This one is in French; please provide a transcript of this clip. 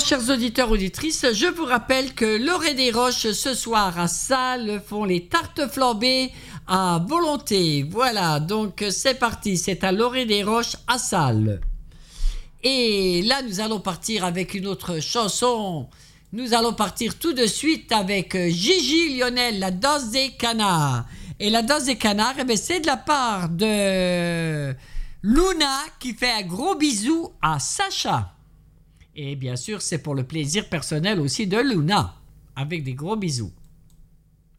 chers auditeurs, auditrices, je vous rappelle que l'Orée des Roches, ce soir à Salles, font les tartes flambées à volonté. Voilà, donc c'est parti, c'est à l'Orée des Roches à Salles. Et là, nous allons partir avec une autre chanson. Nous allons partir tout de suite avec Gigi Lionel, la danse des canards. Et la danse des canards, c'est de la part de Luna qui fait un gros bisou à Sacha. Et bien sûr, c'est pour le plaisir personnel aussi de Luna, avec des gros bisous.